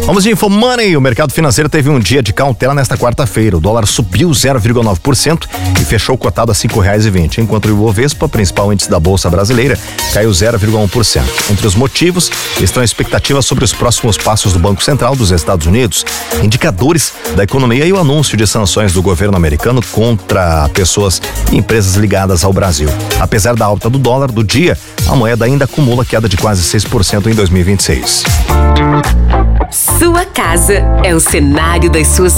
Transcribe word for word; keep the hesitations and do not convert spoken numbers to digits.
Vamos de InfoMoney. O mercado financeiro teve um dia de cautela nesta quarta-feira. O dólar subiu zero vírgula nove por cento e fechou cotado a cinco reais e vinte, enquanto o Ibovespa, principal índice da Bolsa Brasileira, caiu zero vírgula um por cento. Entre os motivos estão expectativas sobre os próximos passos do Banco Central dos Estados Unidos, indicadores da economia e o anúncio de sanções do governo americano contra pessoas e empresas ligadas ao Brasil. Apesar da alta do dólar do dia, a moeda ainda acumula queda de quase seis por cento em dois mil e vinte e seis. Sua casa é o cenário das suas